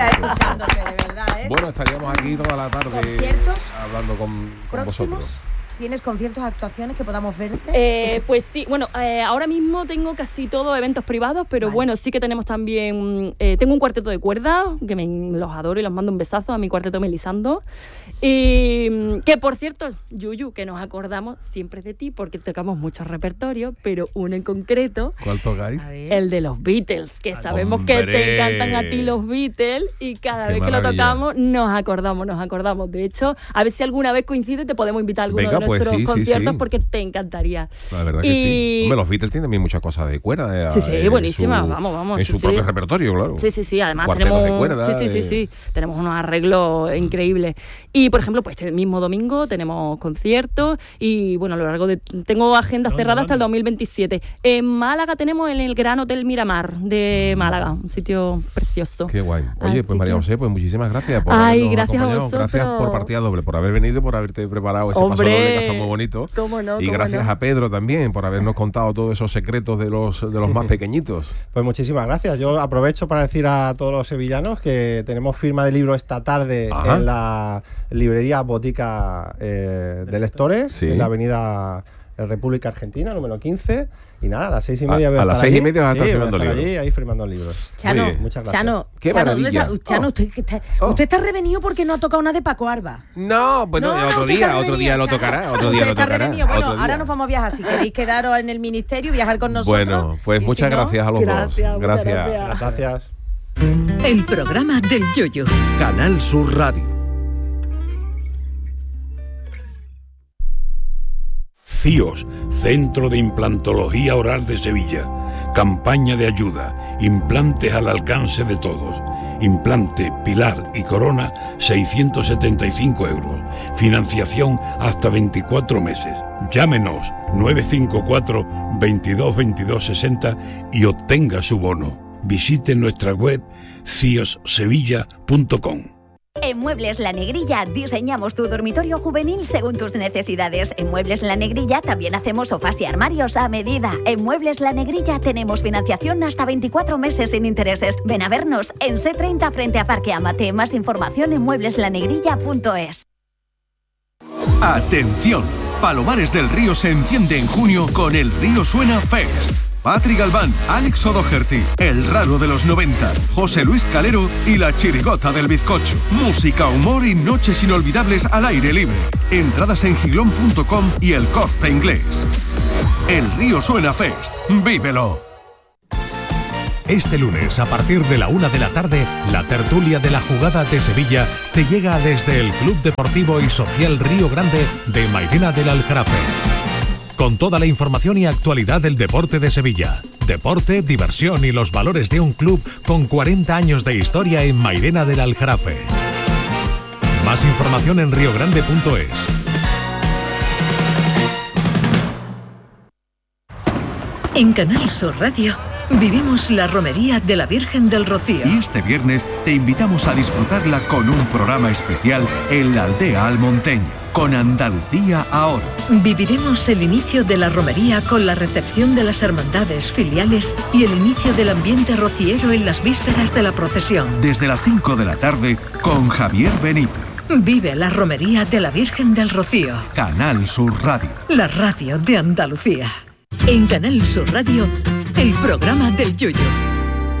horas escuchándote, de verdad, ¿eh? Bueno, estaríamos aquí toda la tarde hablando con vosotros. ¿Tienes conciertos, actuaciones que podamos verte? Pues sí, bueno, ahora mismo tengo casi todo eventos privados, pero bueno, sí que tenemos también, tengo un cuarteto de cuerda, que los adoro y los mando un besazo a mi cuarteto Melisando, y que por cierto, Yuyu, que nos acordamos siempre de ti, porque tocamos muchos repertorios, pero uno en concreto. ¿Cuál tocáis? El de los Beatles, que sabemos que te encantan a ti los Beatles, y cada vez que lo tocamos nos acordamos. De hecho, a ver si alguna vez coincide, te podemos invitar a alguno de nuestros conciertos, porque te encantaría. La verdad que sí. Hombre, los Beatles tienen también muchas cosas de cuerda. Sí, buenísima, vamos. En su propio repertorio, claro. Sí, además tenemos de cuerda, tenemos unos arreglos increíbles. Y por ejemplo, pues este mismo domingo tenemos conciertos y bueno, a lo largo de tengo agenda cerrada hasta el 2027. En Málaga tenemos en el Gran Hotel Miramar de Málaga, un sitio precioso. Qué guay. Oye, pues María José, pues muchísimas gracias por gracias a vosotros. Gracias por partida doble, por haber venido, por haberte preparado ese paso doble que está muy bonito. ¿Cómo no? Y gracias a Pedro también por habernos contado todos esos secretos de los más pequeñitos. Pues muchísimas gracias. Yo aprovecho para decir a todos los sevillanos que tenemos firma de libro esta tarde en la librería Botica de Lectores, en la avenida República Argentina, número 15. Y nada, a las 6:30 voy a estar allí. A las 6:30 vas a estar firmando libros. Ahí firmando libros. Chano, muchas gracias. Chano, qué maravilla. Chano, usted está revenido porque no ha tocado una de Paco Arba. No, bueno, otro día lo tocará. Usted está revenido. Bueno, ahora nos vamos a viajar. Si queréis quedaros en el ministerio, viajar con nosotros. Bueno, pues muchas gracias a los dos. Gracias. El programa del Yoyo. Canal Sur Radio. CIOS, Centro de Implantología Oral de Sevilla. Campaña de ayuda. Implantes al alcance de todos. Implante, pilar y corona, 675 euros. Financiación hasta 24 meses. Llámenos 954 22 22 60 y obtenga su bono. Visite nuestra web ciossevilla.com. En Muebles La Negrilla diseñamos tu dormitorio juvenil según tus necesidades. En Muebles La Negrilla también hacemos sofás y armarios a medida. En Muebles La Negrilla tenemos financiación hasta 24 meses sin intereses. Ven a vernos en C30 frente a Parque Amate. Más información en muebleslanegrilla.es. Atención, Palomares del Río se enciende en junio con el Río Suena Fest. Patri Galván, Alex O'Doherty, El Raro de los 90, José Luis Calero y La Chirigota del Bizcocho. Música, humor y noches inolvidables al aire libre. Entradas en giglón.com y El Corte Inglés. El Río Suena Fest. ¡Vívelo! Este lunes, a partir de la 1 de la tarde, la tertulia de la jugada de Sevilla te llega desde el Club Deportivo y Social Río Grande de Mairena del Aljarafe. Con toda la información y actualidad del deporte de Sevilla. Deporte, diversión y los valores de un club con 40 años de historia en Mairena del Aljarafe. Más información en riogrande.es. En Canal Sur Radio vivimos la romería de la Virgen del Rocío. Y este viernes te invitamos a disfrutarla con un programa especial en la aldea almonteña, con Andalucía ahora. Viviremos el inicio de la romería con la recepción de las hermandades filiales y el inicio del ambiente rociero en las vísperas de la procesión. Desde las 5 de la tarde con Javier Benítez. Vive la romería de la Virgen del Rocío. Canal Sur Radio. La radio de Andalucía. En Canal Sur Radio, el programa del Yoyo.